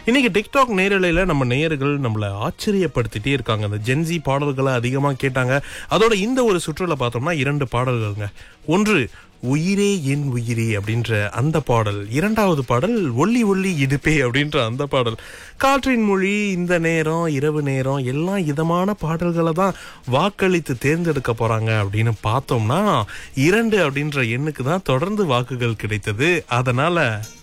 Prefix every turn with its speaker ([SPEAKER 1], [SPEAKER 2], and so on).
[SPEAKER 1] இன்னைக்கு டிக்டாக் நேரலையில நம்ம நேயர்கள் நம்மள ஆச்சரியப்படுத்திட்டே இருக்காங்க. அந்த ஜென்சி பாடல்களை அதிகமா கேட்டாங்க. அதோட இந்த ஒரு சுற்றுல பார்த்தோம்னா 2 பாடல்கள்ங்க. ஒன்று உயிரே என் உயிரே அப்படின்ற அந்த பாடல், இரண்டாவது பாடல் ஒல்லி ஒல்லி இடுப்பே அப்படின்ற அந்த பாடல். காற்றின் மொழி, இந்த நேரம், இரவு நேரம் எல்லாம் இதமான பாடல்களை தான் வாக்களித்து தேர்ந்தெடுக்க போறாங்க அப்படின்னு பார்த்தோம்னா 2 அப்படின்ற எண்ணுக்கு தான் தொடர்ந்து வாக்குகள் கிடைத்தது. அதனால